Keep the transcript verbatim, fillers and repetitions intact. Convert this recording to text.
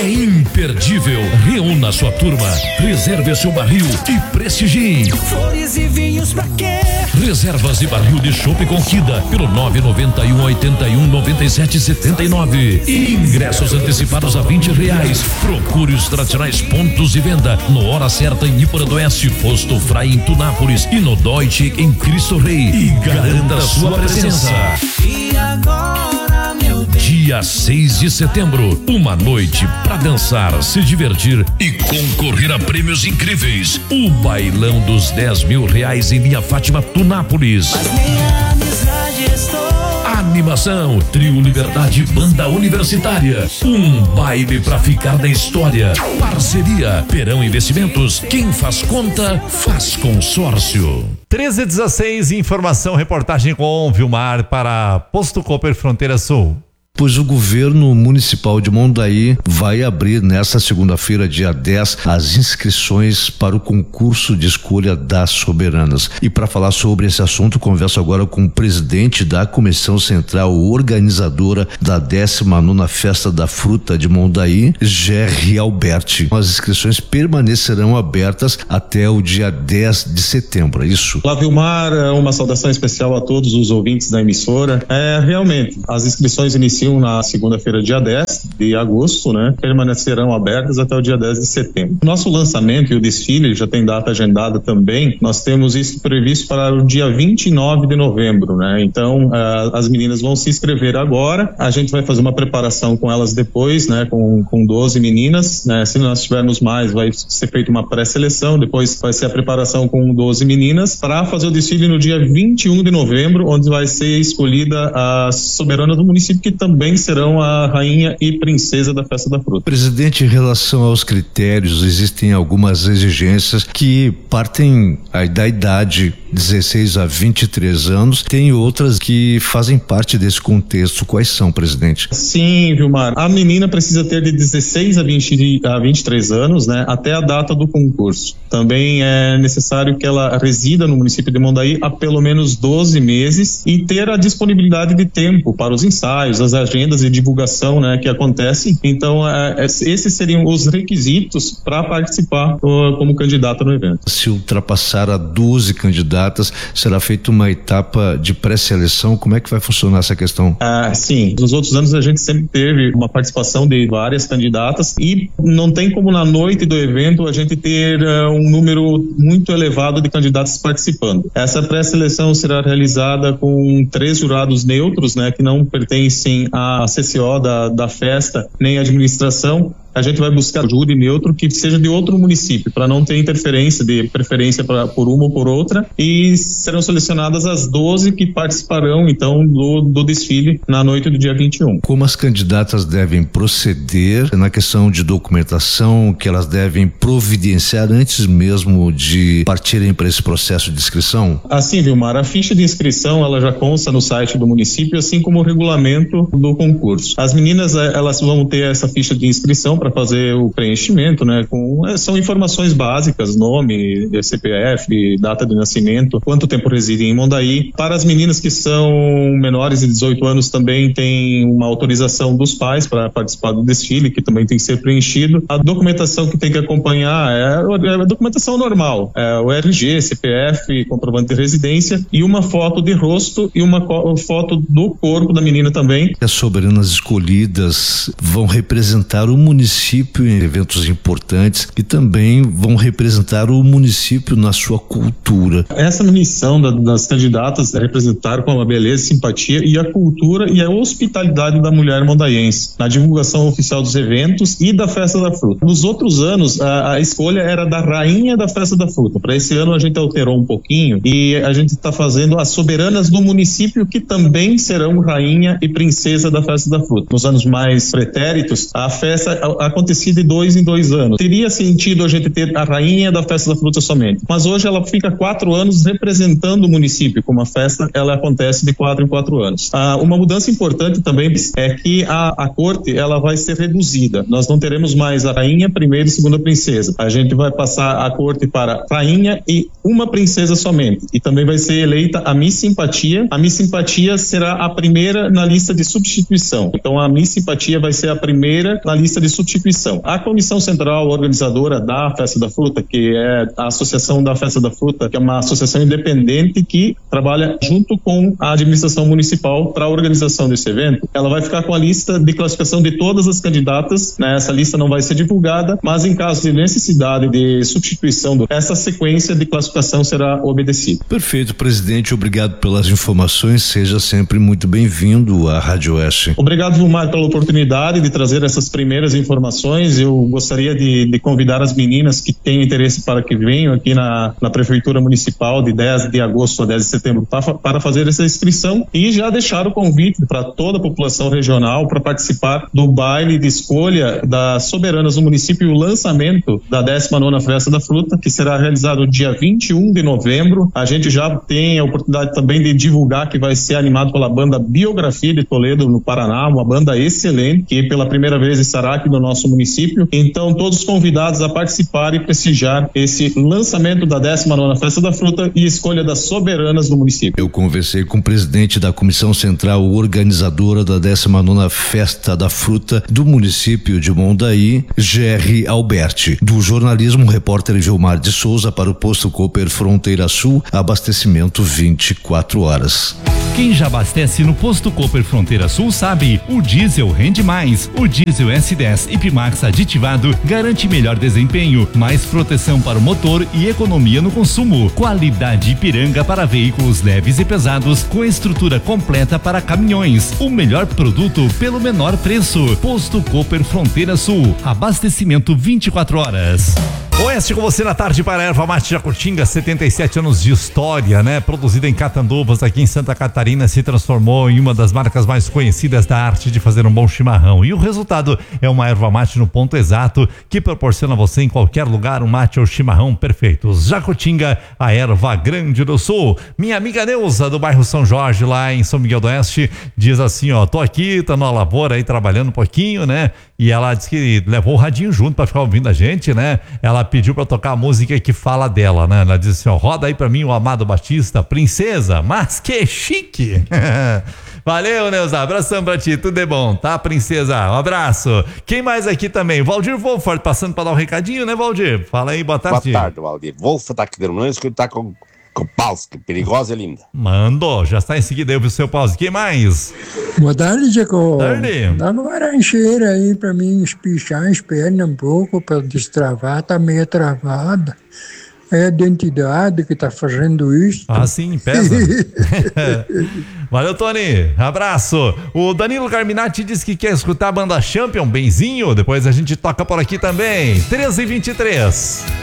é imperdível. Reúna sua turma, reserve seu barril e prestigie. Flores e vinhos pra quê? Reservas e barril de chopp Conquista pelo nove nove um, oito um, nove sete sete nove. Ingressos antecipados a vinte reais. Procure os tradicionais pontos de venda no Hora Certa em Iporã do Oeste, Posto Frei em Tunápolis e no Deutsche em Cristo Rei. E garanta a sua presença. E agora, meu Deus. Dia seis de setembro, uma noite pra dançar, se divertir e concorrer a prêmios incríveis. O bailão dos dez mil reais em Linha Fátima Tunápolis. Mas nem a amizade estou. Animação, Trio Liberdade, Banda Universitária. Um baile pra ficar na história. Parceria, Perão Investimentos. Quem faz conta, faz consórcio. treze e dezesseis, informação, reportagem com Vilmar para Posto Cooper Fronteira Sul. Pois o governo municipal de Mondaí vai abrir nesta segunda-feira, dia dez, as inscrições para o concurso de escolha das soberanas. E para falar sobre esse assunto, converso agora com o presidente da Comissão Central Organizadora da décima nona Festa da Fruta de Mondaí, Gerry Alberti. As inscrições permanecerão abertas até o dia dez de setembro, é isso? Olá, Vilmar, uma saudação especial a todos os ouvintes da emissora. É, realmente, as inscrições iniciam na segunda-feira, dia dez de agosto, né? Permanecerão abertas até o dia dez de setembro. O nosso lançamento e o desfile já tem data agendada também. Nós temos isso previsto para o dia vinte e nove de novembro, né? Então, uh, as meninas vão se inscrever agora. A gente vai fazer uma preparação com elas depois, né? Com, com doze meninas, né? Se nós tivermos mais, vai ser feita uma pré-seleção. Depois vai ser a preparação com doze meninas para fazer o desfile no dia vinte e um de novembro, onde vai ser escolhida a soberana do município, que também também serão a rainha e princesa da Festa da Fruta. Presidente, em relação aos critérios, existem algumas exigências que partem da idade dezesseis a vinte e três anos, tem outras que fazem parte desse contexto. Quais são, presidente? Sim, Vilmar. A menina precisa ter de dezesseis a vinte, a vinte e três anos, né, até a data do concurso. Também é necessário que ela resida no município de Mondaí há pelo menos doze meses e ter a disponibilidade de tempo para os ensaios, as agendas de divulgação, né, que acontecem. Então, é, esses seriam os requisitos para participar uh, como candidata no evento. Se ultrapassar a doze candidatas, será feita uma etapa de pré-seleção. Como é que vai funcionar essa questão? Ah, sim, nos outros anos a gente sempre teve uma participação de várias candidatas e não tem como na noite do evento a gente ter uh, um número muito elevado de candidatos participando. Essa pré-seleção será realizada com três jurados neutros, né, que não pertencem à C C O da, da festa, nem à administração. A gente vai buscar júri neutro que seja de outro município, para não ter interferência de preferência pra, por uma ou por outra, e serão selecionadas as doze que participarão, então, do, do desfile na noite do dia vinte e um. Como as candidatas devem proceder na questão de documentação que elas devem providenciar antes mesmo de partirem para esse processo de inscrição? Assim, Vilmar, a ficha de inscrição, ela já consta no site do município, assim como o regulamento do concurso. As meninas, elas vão ter essa ficha de inscrição para fazer o preenchimento, né? Com, são informações básicas, nome, C P F, data de nascimento, quanto tempo residem em Mondaí. Para as meninas que são menores de dezoito anos, também tem uma autorização dos pais para participar do desfile, que também tem que ser preenchido. A documentação que tem que acompanhar é a documentação normal, é o R G, C P F, comprovante de residência e uma foto de rosto e uma foto do corpo da menina também. As soberanas escolhidas vão representar o município município em eventos importantes e também vão representar o município na sua cultura. Essa missão da, das candidatas é representar com a beleza, simpatia e a cultura e a hospitalidade da mulher mondaiense na divulgação oficial dos eventos e da Festa da Fruta. Nos outros anos, a, a escolha era da rainha da Festa da Fruta. Para esse ano a gente alterou um pouquinho e a gente está fazendo as soberanas do município, que também serão rainha e princesa da Festa da Fruta. Nos anos mais pretéritos, a festa acontecia de dois em dois anos. Teria sentido a gente ter a rainha da Festa da Fruta somente, mas hoje ela fica quatro anos representando o município, como a festa ela acontece de quatro em quatro anos. Ah, uma mudança importante também é que a, a corte ela vai ser reduzida. Nós não teremos mais a rainha, primeira e segunda princesa. A gente vai passar a corte para rainha e uma princesa somente. E também vai ser eleita a Miss Simpatia. A Miss Simpatia será a primeira na lista de substituição. Então a Miss Simpatia vai ser a primeira na lista de substituição substituição. A comissão central organizadora da Festa da Fruta, que é a Associação da Festa da Fruta, que é uma associação independente que trabalha junto com a administração municipal para a organização desse evento, ela vai ficar com a lista de classificação de todas as candidatas, né? Essa lista não vai ser divulgada, mas em caso de necessidade de substituição, essa sequência de classificação será obedecida. Perfeito, presidente, obrigado pelas informações, seja sempre muito bem-vindo à Rádio Oeste. Obrigado, Vilmar, pela oportunidade de trazer essas primeiras informações. Eu gostaria de, de convidar as meninas que têm interesse para que venham aqui na, na Prefeitura Municipal de dez de agosto a dez de setembro para, para fazer essa inscrição e já deixar o convite para toda a população regional para participar do baile de escolha das soberanas do município e o lançamento da décima nona Festa da Fruta, que será realizado dia vinte e um de novembro. A gente já tem a oportunidade também de divulgar que vai ser animado pela banda Biografia de Toledo, no Paraná, uma banda excelente, que pela primeira vez estará aqui no nosso município. Então, todos convidados a participar e prestigiar esse lançamento da décima nona Festa da Fruta e escolha das soberanas do município. Eu conversei com o presidente da Comissão Central Organizadora da décima nona Festa da Fruta do município de Mondaí, Gerry Alberti. Do jornalismo, repórter Vilmar de Souza para o Posto Cooper Fronteira Sul, abastecimento vinte e quatro horas. Quem já abastece no Posto Cooper Fronteira Sul sabe, o diesel rende mais. O diesel S dez Ipmax aditivado garante melhor desempenho, mais proteção para o motor e economia no consumo. Qualidade Ipiranga para veículos leves e pesados com estrutura completa para caminhões. O melhor produto pelo menor preço. Posto Cooper Fronteira Sul, abastecimento vinte e quatro horas. Oeste com você na tarde para a Erva Mate Jacutinga, setenta e sete anos de história, né? Produzida em Catanduvas, aqui em Santa Catarina, se transformou em uma das marcas mais conhecidas da arte de fazer um bom chimarrão. E o resultado é uma erva mate no ponto exato, que proporciona a você em qualquer lugar um mate ou chimarrão perfeitos. Jacutinga, a erva grande do sul. Minha amiga Neuza, do bairro São Jorge, lá em São Miguel do Oeste, diz assim, ó, tô aqui, tô na lavoura aí trabalhando um pouquinho, né? E ela disse que levou o radinho junto pra ficar ouvindo a gente, né? Ela pediu pra tocar a música que fala dela, né? Ela disse assim, ó, roda aí pra mim o Amado Batista, Princesa, mas que chique! Valeu, Neuza, abração pra ti, tudo é bom, tá, princesa? Um abraço. Quem mais aqui também? Valdir Wolfert, passando pra dar um recadinho, né, Valdir? Fala aí, boa tarde. Boa tarde, Valdir. Wolfert tá aqui de Irmãs, que ele tá com Kopalski, perigosa e linda. Mandou, já está em seguida aí pro seu pause. Quem mais? Boa tarde, Jacob. Tarde. Dá uma rancheira aí pra mim espichar as pernas um pouco pra destravar, tá meio travada. É a identidade que tá fazendo isso. Ah, sim, pesa. Valeu, Tony. Abraço. O Danilo Carminati diz que quer escutar a banda Champion, benzinho. Depois a gente toca por aqui também. treze e vinte e três.